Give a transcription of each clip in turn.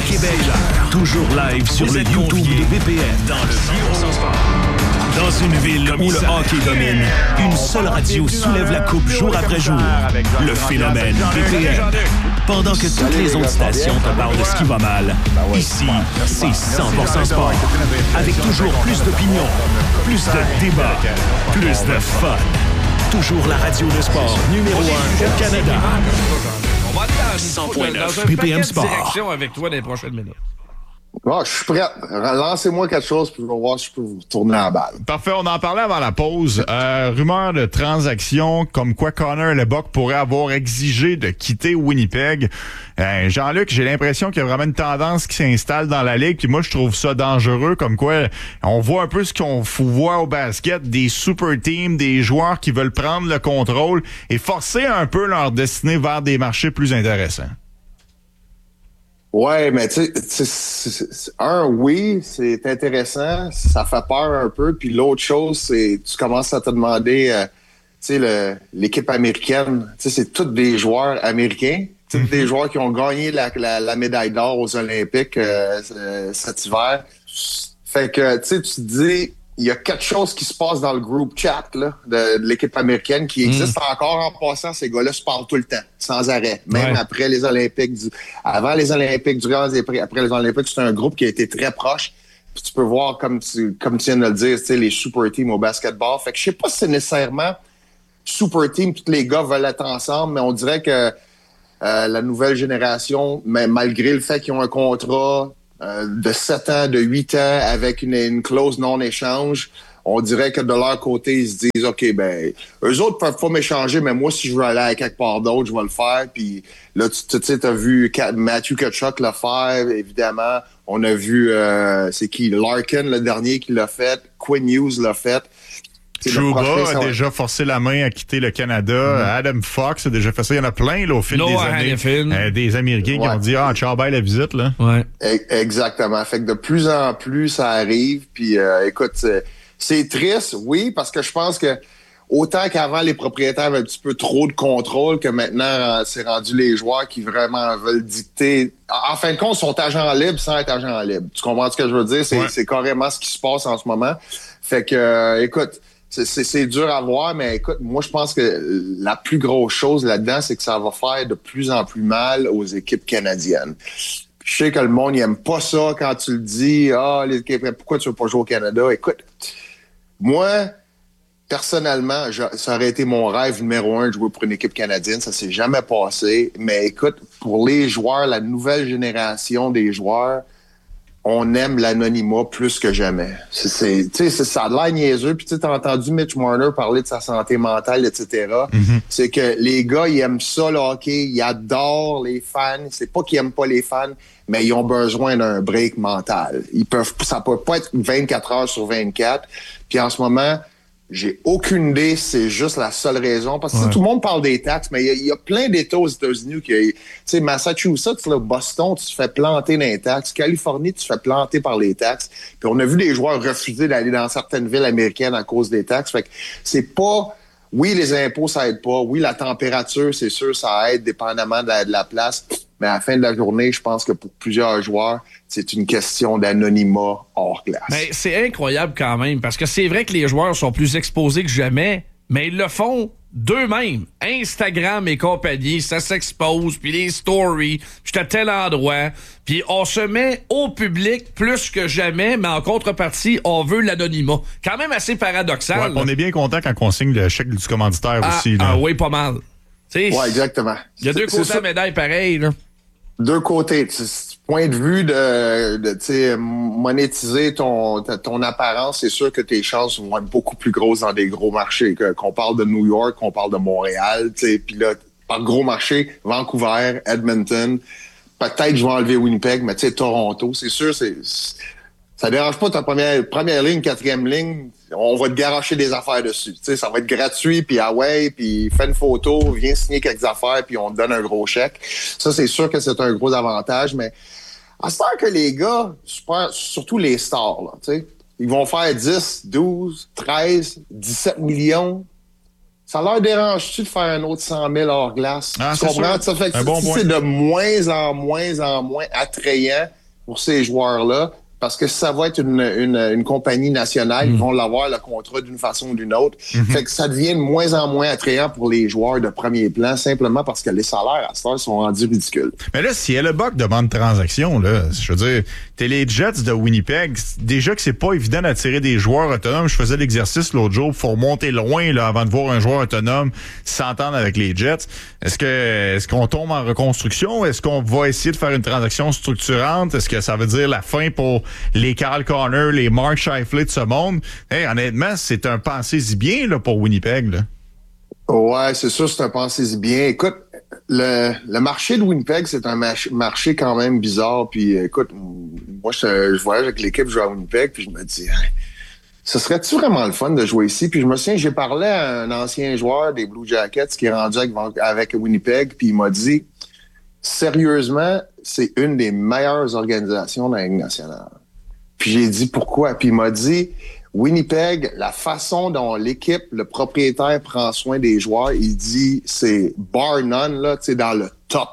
Québec, toujours live sur le YouTube de BPM. Dans le 100% sport. Dans une ville où le hockey domine, une seule radio soulève la coupe jour après jour. Le phénomène BPM. Pendant que toutes les autres stations te parlent de ce qui va mal, ici, c'est 100% sport. Avec toujours plus d'opinions, plus de débats, plus de fun. Toujours la radio de sport numéro 1 au Canada. On va aller dans 100.9 BPM Sport. direction avec toi dans les prochaines minutes. Bon, je suis prêt. Lancez-moi quelque chose, puis je vais voir si je peux vous tourner la balle. Parfait, on en parlait avant la pause. Rumeur de transaction comme quoi Connor Leboeck pourrait avoir exigé de quitter Winnipeg. Jean-Luc, j'ai l'impression qu'il y a vraiment une tendance qui s'installe dans la ligue, puis moi je trouve ça dangereux, comme quoi on voit un peu ce qu'on voit au basket, des super teams, des joueurs qui veulent prendre le contrôle et forcer un peu leur destinée vers des marchés plus intéressants. Ouais, mais tu sais, oui, c'est intéressant, ça fait peur un peu, puis l'autre chose, c'est tu commences à te demander, tu sais, l'équipe américaine, tu sais, c'est tous des joueurs américains, des joueurs qui ont gagné la médaille d'or aux Olympiques cet hiver. Fait que, tu sais, tu te dis, il y a quelque chose qui se passe dans le groupe chat là, de l'équipe américaine qui existe encore en passant. Ces gars-là se parlent tout le temps, sans arrêt. Même après les Olympiques, avant les Olympiques, durant après les Olympiques, c'est un groupe qui a été très proche. Puis tu peux voir, comme tu viens de le dire, tu sais, les super teams au basketball. Fait que je sais pas si c'est nécessairement super team, tous les gars veulent être ensemble, mais on dirait que la nouvelle génération, malgré le fait qu'ils ont un contrat de 7 ans, de 8 ans, avec une clause non-échange, on dirait que de leur côté, ils se disent, OK, ben, eux autres peuvent pas m'échanger, mais moi, si je veux aller à quelque part d'autre, je vais le faire. Puis là, tu sais, t'as vu Matthew Tkachuk le faire, évidemment. On a vu, c'est qui? Larkin, le dernier, qui l'a fait. Quinn Hughes l'a fait. Trouba a déjà forcé la main à quitter le Canada. Adam Fox a déjà fait ça. Il y en a plein là, au fil des années. Des Américains qui ont dit « Ah, ciao, bye la visite. » là. Ouais. Exactement. Fait que de plus en plus, ça arrive. Puis écoute, c'est triste, oui, parce que je pense que autant qu'avant, les propriétaires avaient un petit peu trop de contrôle, que maintenant, c'est rendu les joueurs qui vraiment veulent dicter. En fin de compte, ils sont agents libres sans être agents libres. Tu comprends ce que je veux dire? C'est carrément ce qui se passe en ce moment. Fait que, écoute, c'est dur à voir, mais écoute, moi, je pense que la plus grosse chose là-dedans, c'est que ça va faire de plus en plus mal aux équipes canadiennes. Je sais que le monde n'aime pas ça quand tu le dis. Ah, pourquoi tu veux pas jouer au Canada? Écoute, moi, personnellement, ça aurait été mon rêve numéro 1 de jouer pour une équipe canadienne. Ça s'est jamais passé. Mais écoute, pour les joueurs, la nouvelle génération des joueurs, on aime l'anonymat plus que jamais. Ça a l'air niaiseux. Puis tu as entendu Mitch Marner parler de sa santé mentale, etc. C'est que les gars, ils aiment ça, le hockey. Ils adorent les fans. C'est pas qu'ils aiment pas les fans, mais ils ont besoin d'un break mental. Ça peut pas être 24 heures sur 24. Puis en ce moment, j'ai aucune idée, c'est juste la seule raison. Parce que tout le monde parle des taxes, mais il y a plein d'États aux États-Unis qui, tu sais, Massachusetts, là, Boston, tu te fais planter dans les taxes. Californie, tu te fais planter par les taxes. Puis on a vu des joueurs refuser d'aller dans certaines villes américaines à cause des taxes. Fait que c'est pas... Oui, les impôts, ça aide pas. Oui, la température, c'est sûr, ça aide dépendamment de la place. Mais à la fin de la journée, je pense que pour plusieurs joueurs, c'est une question d'anonymat hors glace. Mais c'est incroyable quand même, parce que c'est vrai que les joueurs sont plus exposés que jamais, mais ils le font d'eux-mêmes. Instagram et compagnie, ça s'expose, puis les stories, j'étais à tel endroit, puis on se met au public plus que jamais, mais en contrepartie, on veut l'anonymat. Quand même assez paradoxal. Ouais, on est bien content quand on signe le chèque du commanditaire aussi. Là. Ah oui, pas mal. Oui, exactement. Il y a deux côtés de la médaille pareil, là. Deux côtés. Point de vue de monétiser ton apparence, c'est sûr que tes chances vont être beaucoup plus grosses dans des gros marchés. Qu'on parle de New York, qu'on parle de Montréal, puis là, par gros marché, Vancouver, Edmonton, peut-être je vais enlever Winnipeg, mais tu sais, Toronto, c'est sûr, ça dérange pas ta première ligne, quatrième ligne, on va te garocher des affaires dessus. Tu sais, ça va être gratuit, puis puis fais une photo, viens signer quelques affaires, puis on te donne un gros chèque. Ça, c'est sûr que c'est un gros avantage, mais à ce temps que les gars, surtout les stars, là, tu sais, ils vont faire 10, 12, 13, 17 millions. ça leur dérange-tu de faire un autre 100 000 hors glace? Ah, tu comprends? sûr. Ça fait que Un bon point. c'est de moins en moins attrayant pour ces joueurs-là. Parce que ça va être une compagnie nationale, ils vont l'avoir le contrat d'une façon ou d'une autre. Fait que ça devient de moins en moins attrayant pour les joueurs de premier plan, simplement parce que les salaires à cette heure sont rendus ridicules. Mais là, si Hellebuck demande transaction, là, je veux dire, t'es les Jets de Winnipeg, déjà que c'est pas évident d'attirer des joueurs autonomes. Je faisais l'exercice l'autre jour, faut remonter loin là, avant de voir un joueur autonome s'entendre avec les Jets. Est-ce qu'on tombe en reconstruction? Est-ce qu'on va essayer de faire une transaction structurante? Est-ce que ça veut dire la fin pour les Kyle Connor, les Mark Scheifele de ce monde? Hey, honnêtement, c'est un pensez-y bien là, pour Winnipeg. Là. Ouais, c'est sûr, c'est un pensez-y bien. Écoute, le marché de Winnipeg, c'est un marché quand même bizarre. Puis écoute, moi, je voyage avec l'équipe, je joue à Winnipeg, puis je me dis, hey, ce serait-tu vraiment le fun de jouer ici? Puis je me souviens, j'ai parlé à un ancien joueur des Blue Jackets qui est rendu avec Winnipeg, puis il m'a dit, sérieusement, c'est une des meilleures organisations de la Ligue nationale. Puis j'ai dit pourquoi? Puis il m'a dit, Winnipeg, la façon dont l'équipe, le propriétaire prend soin des joueurs, il dit, c'est bar none, là, tu sais, dans le top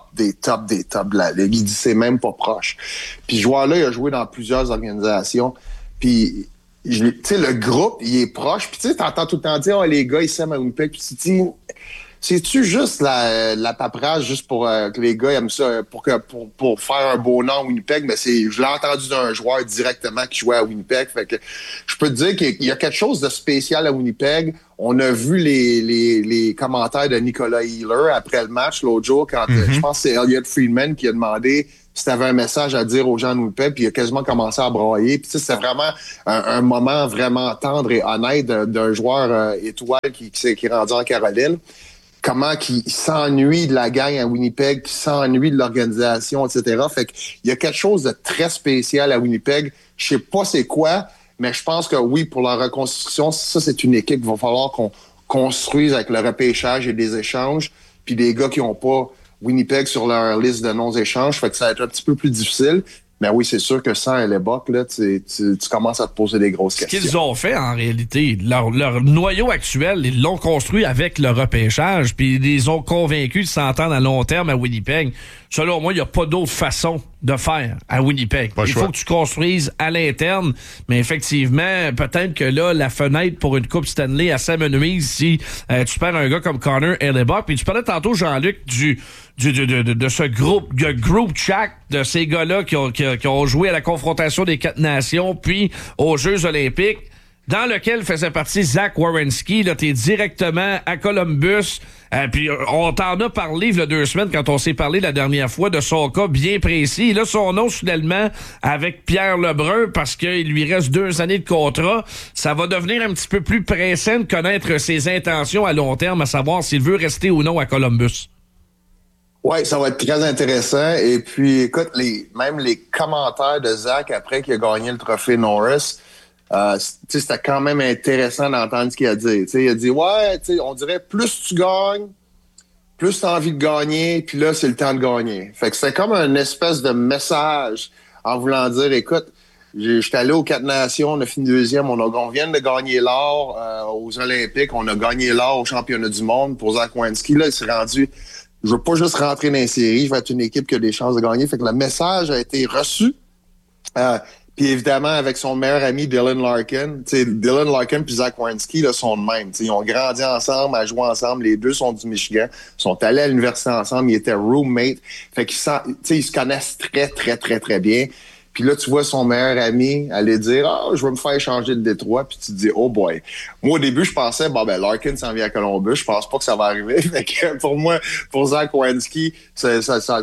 de la Ligue. Il dit, c'est même pas proche. Puis ce joueur-là, il a joué dans plusieurs organisations. Puis, tu sais, le groupe, il est proche. Puis tu sais, t'entends tout le temps dire, oh, les gars, ils s'aiment à Winnipeg. Puis tu te dis, c'est-tu juste la paperasse juste pour que les gars aiment ça, pour faire un beau nom à Winnipeg? Mais je l'ai entendu d'un joueur directement qui jouait à Winnipeg. Fait que je peux te dire qu'il y a quelque chose de spécial à Winnipeg. On a vu les commentaires de Nicolas Heeler après le match l'autre jour quand je pense que c'est Elliot Friedman qui a demandé si tu avais un message à dire aux gens de Winnipeg, puis il a quasiment commencé à brailler. Puis c'était vraiment un moment vraiment tendre et honnête d'un joueur étoile qui est rendu en Caroline. Comment qu'il s'ennuie de la gang à Winnipeg, qu'il s'ennuie de l'organisation, etc. Fait qu'il y a quelque chose de très spécial à Winnipeg. Je sais pas c'est quoi, mais je pense que oui, pour la reconstruction, ça, c'est une équipe qu'il va falloir qu'on construise avec le repêchage et des échanges, puis des gars qui n'ont pas Winnipeg sur leur liste de non-échanges. Fait que ça va être un petit peu plus difficile. Mais oui, c'est sûr que sans Hellebuck, là, tu commences à te poser des grosses questions. Ce qu'ils ont fait, en réalité, leur noyau actuel, ils l'ont construit avec le repêchage, puis ils les ont convaincus de s'entendre à long terme à Winnipeg. Selon moi, il n'y a pas d'autre façon de faire à Winnipeg. Il faut que tu construises à l'interne, mais effectivement, peut-être que là, la fenêtre pour une Coupe Stanley s'amenuise si tu perds un gars comme Connor Hellebuck. Puis tu parlais tantôt, Jean-Luc, de ce groupe chat de ces gars-là qui ont joué à la confrontation des 4 nations, puis aux Jeux olympiques, dans lequel faisait partie Zach Werenski. Là, t'es directement à Columbus. Puis on t'en a parlé il y a 2 semaines quand on s'est parlé la dernière fois de son cas bien précis. Là, son nom, soudainement, avec Pierre Lebrun, parce qu'il lui reste 2 années de contrat, ça va devenir un petit peu plus pressant de connaître ses intentions à long terme, à savoir s'il veut rester ou non à Columbus. Oui, ça va être très intéressant. Et puis, écoute, même les commentaires de Zach après qu'il a gagné le trophée Norris, c'était quand même intéressant d'entendre ce qu'il a dit. Il a dit, ouais, on dirait plus tu gagnes, plus tu as envie de gagner, puis là, c'est le temps de gagner. Fait que c'est comme un espèce de message en voulant dire, écoute, j'étais allé aux 4 nations, on a fini 2e, on vient de gagner l'or aux Olympiques, on a gagné l'or au championnat du monde pour Zach Werenski. Là, il s'est rendu, je veux pas juste rentrer dans les séries, je vais être une équipe qui a des chances de gagner. Fait que le message a été reçu. Puis évidemment, avec son meilleur ami Dylan Larkin. Dylan Larkin puis Zach Werenski là, sont de même. T'sais, ils ont grandi ensemble, à jouer ensemble. Les deux sont du Michigan. Ils sont allés à l'université ensemble. Ils étaient roommates. Fait qu'ils ils se connaissent très, très, très, très bien. Puis là, tu vois son meilleur ami aller dire « Ah, je vais me faire échanger de Détroit. » Puis tu te dis « Oh boy. » Moi, au début, je pensais « Larkin s'en vient à Columbus. Je pense pas que ça va arriver. » Fait que pour moi, pour Zach Werenski, c'est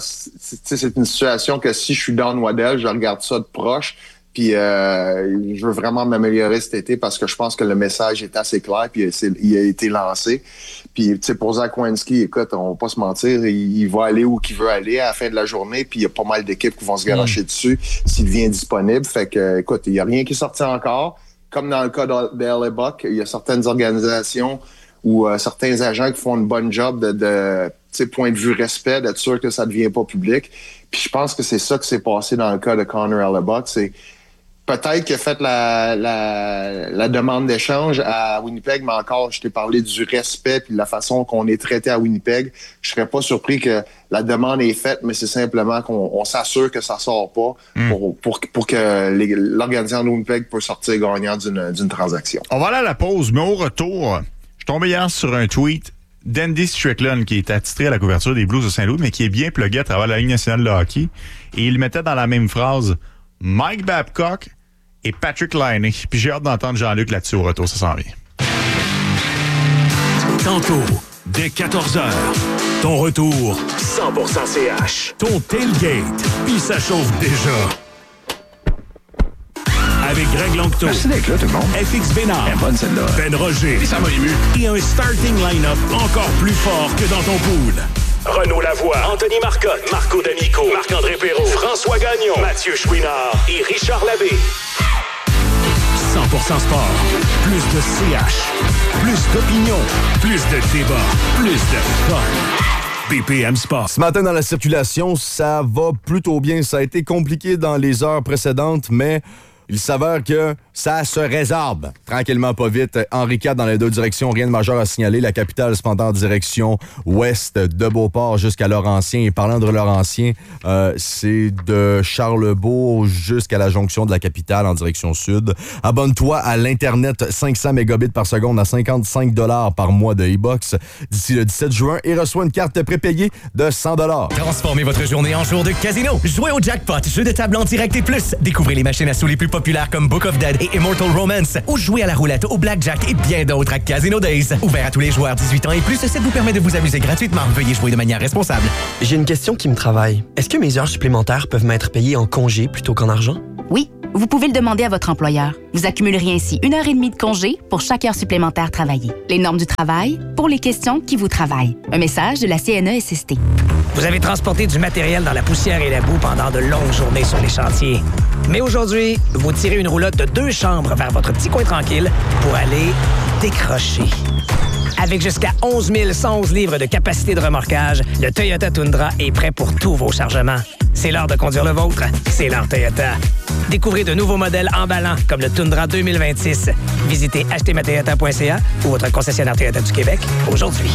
une situation que si je suis dans Waddell, je regarde ça de proche. Puis je veux vraiment m'améliorer cet été parce que je pense que le message est assez clair puis il a été lancé. Puis pour Zach Werenski, écoute, on va pas se mentir, il va aller où qu'il veut aller à la fin de la journée. Puis il y a pas mal d'équipes qui vont se garocher dessus s'il devient disponible. Fait que écoute, il y a rien qui est sorti encore. Comme dans le cas d'Hellebuck, il y a certaines organisations ou certains agents qui font une bonne job de point de vue respect, d'être sûr que ça ne devient pas public. Puis je pense que c'est ça qui s'est passé dans le cas de Connor Hellebuck. peut-être qu'il a fait la demande d'échange à Winnipeg, mais encore, je t'ai parlé du respect puis de la façon qu'on est traité à Winnipeg. Je serais pas surpris que la demande est faite, mais c'est simplement qu'on s'assure que ça sort pas pour que l'organisation de Winnipeg peut sortir gagnant d'une transaction. On va aller à la pause, mais au retour, je tombais hier sur un tweet d'Andy Strickland, qui est attitré à la couverture des Blues de Saint-Louis, mais qui est bien plugué à travers la Ligue nationale de hockey. Et il mettait dans la même phrase Mike Babcock et Patrick Laine. Puis j'ai hâte d'entendre Jean-Luc là-dessus au retour, ça s'en vient. Tantôt, dès 14h, ton retour 100% CH. Ton tailgate, puis ça chauffe déjà. Avec Greg Longto. Merci d'être là, tout le monde. FX Bénard. Bonne celle-là. Ben Roger. Et ça m'a ému. Et un starting line-up encore plus fort que dans ton pool. Renaud Lavoie, Anthony Marcotte, Marco D'Amico, Marc-André Perrault, François Gagnon, Mathieu Chouinard et Richard Labbé. 100% sport. Plus de CH. Plus d'opinion. Plus de débat. Plus de fun. BPM Sport. Ce matin, dans la circulation, ça va plutôt bien. Ça a été compliqué dans les heures précédentes, mais il s'avère que ça se résorbe. Tranquillement, pas vite. Henri IV dans les deux directions, rien de majeur à signaler. La capitale, cependant, en direction ouest de Beauport jusqu'à Laurentien. Et parlant de Laurentien, c'est de Charlebourg jusqu'à la jonction de la capitale en direction sud. Abonne-toi à l'Internet 500 mégabits par seconde à 55 $ par mois de e-box d'ici le 17 juin et reçois une carte prépayée de 100 $. Transformez votre journée en jour de casino. Jouez au jackpot, jeu de table en direct et plus. Découvrez les machines à sous les plus populaires comme Book of Dead et Immortal Romance. Ou jouez à la roulette, au blackjack et bien d'autres à Casino Days. Ouvert à tous les joueurs 18 ans et plus, ça vous permet de vous amuser gratuitement. Veuillez jouer de manière responsable. J'ai une question qui me travaille. Est-ce que mes heures supplémentaires peuvent m'être payées en congé plutôt qu'en argent? Oui, vous pouvez le demander à votre employeur. Vous accumulerez ainsi 1h30 de congé pour chaque heure supplémentaire travaillée. Les normes du travail pour les questions qui vous travaillent. Un message de la CNESST. Vous avez transporté du matériel dans la poussière et la boue pendant de longues journées sur les chantiers. Mais aujourd'hui, vous tirez une roulotte de 2 chambres vers votre petit coin tranquille pour aller décrocher. Avec jusqu'à 11 111 livres de capacité de remorquage, le Toyota Tundra est prêt pour tous vos chargements. C'est l'heure de conduire le vôtre. C'est l'heure Toyota. Découvrez de nouveaux modèles emballants comme le Tundra 2026. Visitez achetezmatoyota.ca ou votre concessionnaire Toyota du Québec aujourd'hui.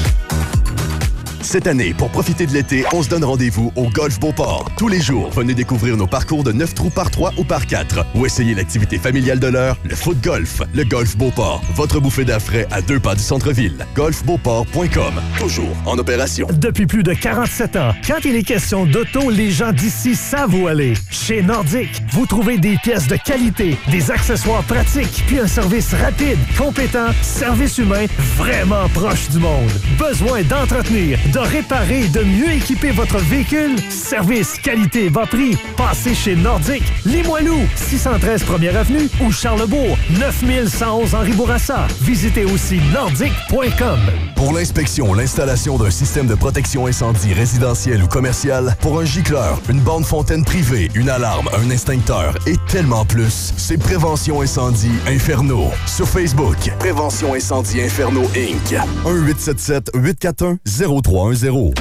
Cette année, pour profiter de l'été, on se donne rendez-vous au Golf Beauport. Tous les jours, venez découvrir nos parcours de 9 trous par 3 ou par 4 ou essayez l'activité familiale de l'heure, le foot golf. Le Golf Beauport, votre bouffée d'air frais à 2 pas du centre-ville. golfbeauport.com, toujours en opération. Depuis plus de 47 ans, quand il est question d'auto, les gens d'ici savent où aller. Chez Nordic, vous trouvez des pièces de qualité, des accessoires pratiques, puis un service rapide, compétent, service humain vraiment proche du monde. Besoin d'entretenir, de réparer et de mieux équiper votre véhicule? Service, qualité, bas prix. Passez chez Nordic, Limoilou, 613 1er Avenue ou Charlebourg, 9111 Henri Bourassa. Visitez aussi nordic.com. Pour l'inspection, l'installation d'un système de protection incendie résidentiel ou commercial, pour un gicleur, une borne fontaine privée, une alarme, un extincteur et tellement plus, c'est Prévention Incendie Inferno. Sur Facebook, Prévention Incendie Inferno Inc. 1-877-841-0310.